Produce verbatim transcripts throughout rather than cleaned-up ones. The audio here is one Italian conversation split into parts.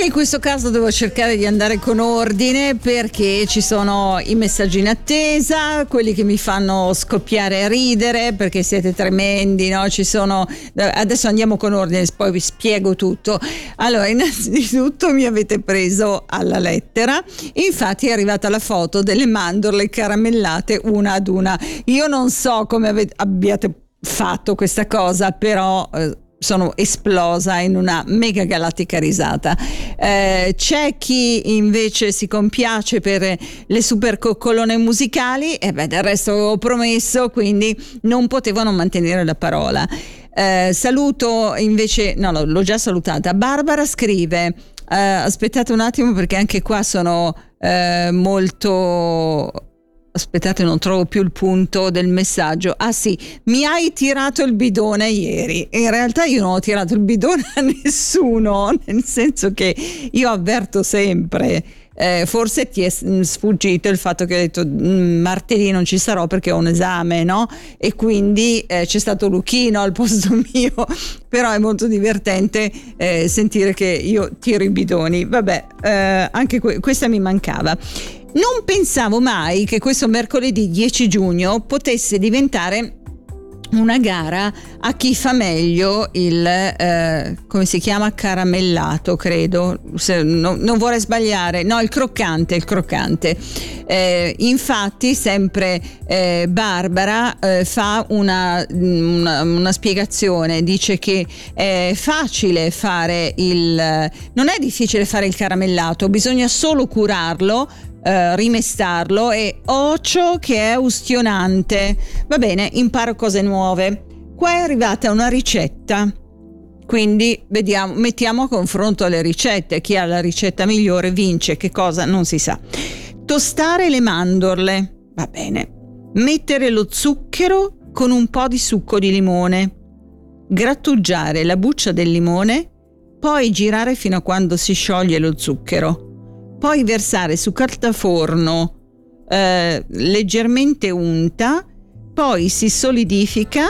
in questo caso devo cercare di andare con ordine, perché ci sono i messaggi in attesa, quelli che mi fanno scoppiare a ridere perché siete tremendi, no? Ci sono, adesso andiamo con ordine, poi vi spiego tutto. Allora, innanzitutto mi avete preso alla lettera, infatti è arrivata la foto delle mandorle caramellate una ad una. Io non so come avete, abbiate fatto questa cosa, però eh, sono esplosa in una mega galattica risata. Eh, c'è chi invece si compiace per le super coccolone musicali, e beh, del resto avevo promesso, quindi non potevano mantenere la parola. Eh, saluto invece, no, l'ho già salutata. Barbara scrive, eh, aspettate un attimo perché anche qua sono eh, molto... Aspettate, non trovo più il punto del messaggio. Ah sì, mi hai tirato il bidone ieri. In realtà io non ho tirato il bidone a nessuno, nel senso che io avverto sempre. Eh, forse ti è sfuggito il fatto che ho detto martedì non ci sarò perché ho un esame, no? E quindi eh, c'è stato Luchino al posto mio, però è molto divertente eh, sentire che io tiro i bidoni. Vabbè, eh, anche que- questa mi mancava. Non pensavo mai che questo mercoledì dieci giugno potesse diventare una gara a chi fa meglio il eh, come si chiama, caramellato, credo. Se, no, non vorrei sbagliare, no, il croccante, il croccante. Eh, infatti sempre eh, Barbara eh, fa una, una, una spiegazione, dice che è facile fare il, non è difficile fare il caramellato, bisogna solo curarlo, Uh, rimestarlo, e ocio che è ustionante. Va bene, imparo cose nuove. Qua è arrivata una ricetta, quindi vediamo, mettiamo a confronto le ricette. Chi ha la ricetta migliore vince. Che cosa? Non si sa. Tostare le mandorle, va bene. Mettere lo zucchero con un po' di succo di limone, grattugiare la buccia del limone, poi girare fino a quando si scioglie lo zucchero. Poi versare su carta forno eh, leggermente unta, poi si solidifica.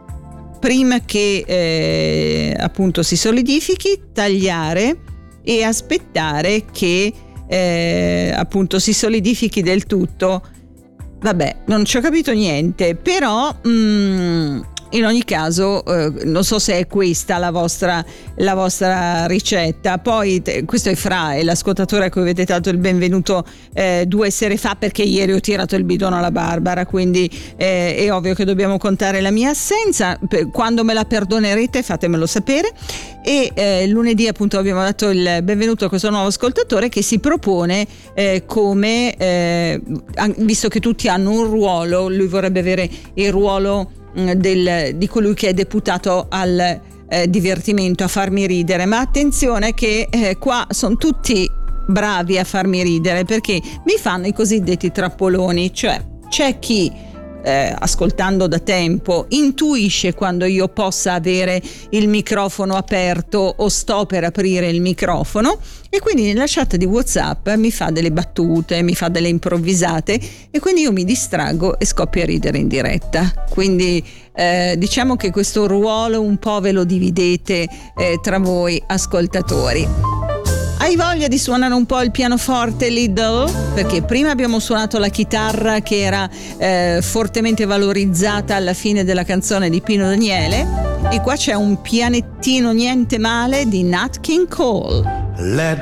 Prima che eh, appunto si solidifichi, tagliare e aspettare che eh, appunto si solidifichi del tutto. Vabbè, non ci ho capito niente, però mm, in ogni caso eh, non so se è questa la vostra, la vostra ricetta. Poi te, questo è Fra, è l'ascoltatore a cui avete dato il benvenuto eh, due sere fa, perché ieri ho tirato il bidone alla Barbara, quindi eh, è ovvio che dobbiamo contare la mia assenza. Quando me la perdonerete fatemelo sapere. E eh, lunedì appunto abbiamo dato il benvenuto a questo nuovo ascoltatore che si propone eh, come eh, visto che tutti hanno un ruolo, lui vorrebbe avere il ruolo Del, di colui che è deputato al eh, divertimento, a farmi ridere. Ma attenzione che eh, qua sono tutti bravi a farmi ridere, perché mi fanno i cosiddetti trappoloni. Cioè c'è chi eh, ascoltando da tempo intuisce quando io possa avere il microfono aperto o sto per aprire il microfono, e quindi nella chat di WhatsApp mi fa delle battute, mi fa delle improvvisate, e quindi io mi distraggo e scoppio a ridere in diretta. Quindi eh, diciamo che questo ruolo un po' ve lo dividete eh, tra voi ascoltatori. Hai voglia di suonare un po' il pianoforte, Lidl? Perché prima abbiamo suonato la chitarra che era eh, fortemente valorizzata alla fine della canzone di Pino Daniele, e qua c'è un pianettino niente male di Nat King Cole. Let